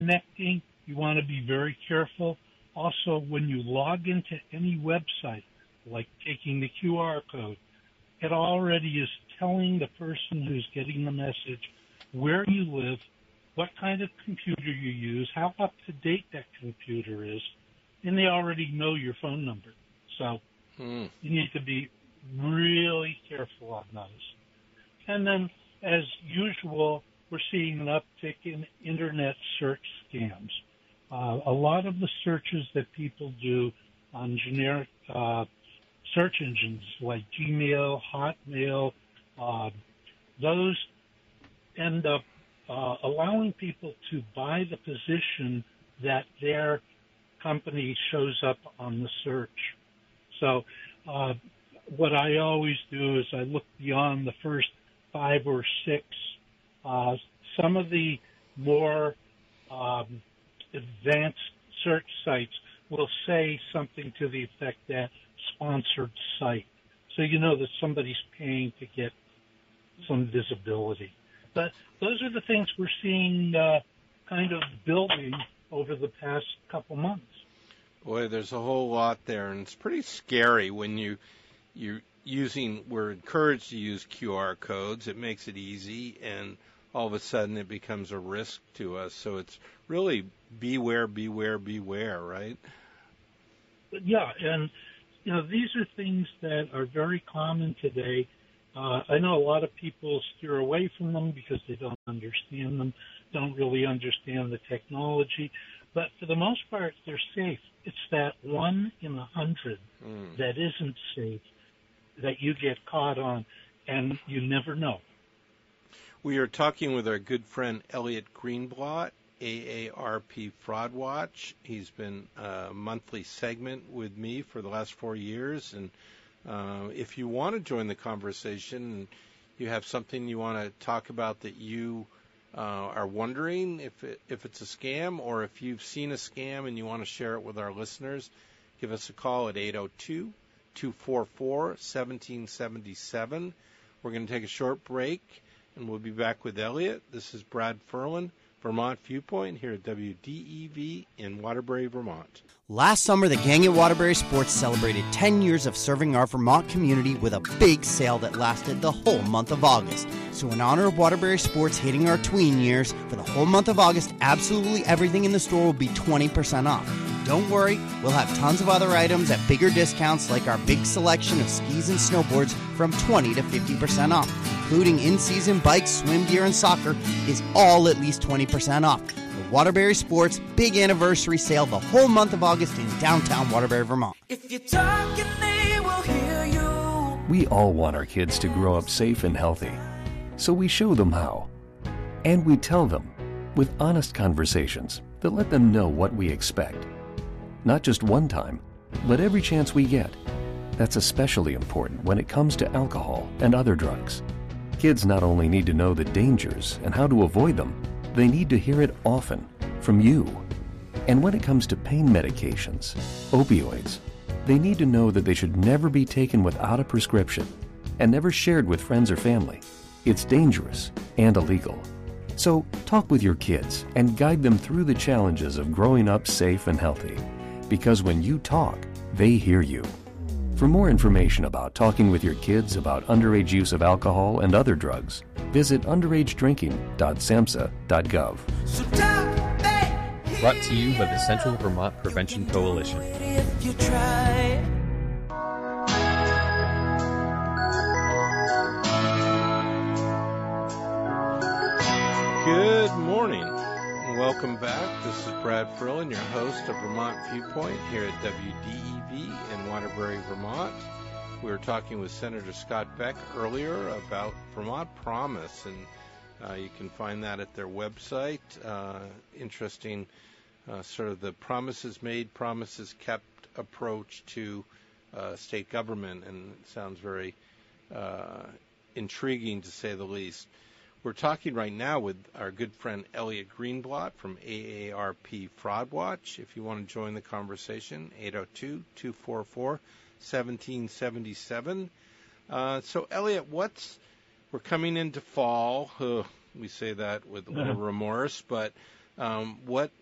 connecting, you want to be very careful. Also, when you log into any website, like taking the QR code, it already is telling the person who's getting the message where you live, what kind of computer you use, how up to date that computer is, and they already know your phone number. So you need to be really careful on those. And then, as usual, we're seeing an uptick in internet search scams. A lot of the searches that people do on generic search engines like Gmail, Hotmail, those end up allowing people to buy the position that their company shows up on the search. So what I always do is I look beyond the first 5 or 6. Some of the more advanced search sites will say something to the effect that sponsored site. So you know that somebody's paying to get some visibility. But those are the things we're seeing kind of building over the past couple months. Boy, there's a whole lot there, and it's pretty scary when we're encouraged to use QR codes. It makes it easy, and all of a sudden it becomes a risk to us. So it's really beware, beware, beware, right? Yeah, and these are things that are very common today. I know a lot of people steer away from them because they don't understand them, don't really understand the technology. But for the most part, they're safe. It's that 1 in 100 that isn't safe that you get caught on, and you never know. We are talking with our good friend Elliot Greenblatt, AARP Fraud Watch. He's been a monthly segment with me for the last 4 years, and if you want to join the conversation and you have something you want to talk about that you are wondering if it's a scam, or if you've seen a scam and you want to share it with our listeners, give us a call at 802-244-1777. We're going to take a short break, and we'll be back with Elliot. This is Brad Ferlin, Vermont Viewpoint, here at WDEV in Waterbury, Vermont. Last summer, the gang at Waterbury Sports celebrated 10 years of serving our Vermont community with a big sale that lasted the whole month of August. So in honor of Waterbury Sports hitting our tween years, for the whole month of August, absolutely everything in the store will be 20% off. Don't worry, we'll have tons of other items at bigger discounts, like our big selection of skis and snowboards from 20 to 50% off, including in-season bikes, swim gear, and soccer is all at least 20% off. The Waterbury Sports Big Anniversary Sale the whole month of August in downtown Waterbury, Vermont. If you're talking, they will hear you. We all want our kids to grow up safe and healthy, so we show them how. And we tell them with honest conversations that let them know what we expect. Not just one time, but every chance we get. That's especially important when it comes to alcohol and other drugs. Kids not only need to know the dangers and how to avoid them, they need to hear it often from you. And when it comes to pain medications, opioids, they need to know that they should never be taken without a prescription and never shared with friends or family. It's dangerous and illegal. So talk with your kids and guide them through the challenges of growing up safe and healthy. Because when you talk, they hear you. For more information about talking with your kids about underage use of alcohol and other drugs, visit underagedrinking.samhsa.gov. So talk, babe. Brought to you by the Central Vermont Prevention Coalition. If you try. Good morning, and welcome back. This is Brad Ferlin, your host of Vermont Viewpoint here at WDEV in Waterbury, Vermont. We were talking with Senator Scott Beck earlier about Vermont Promise, and you can find that at their website. Interesting sort of the promises made, promises kept approach to state government, and it sounds very intriguing to say the least. We're talking right now with our good friend Elliot Greenblatt from AARP Fraud Watch. If you want to join the conversation, 802-244-1777. So, Elliot, we're coming into fall. We say that with a little remorse, but What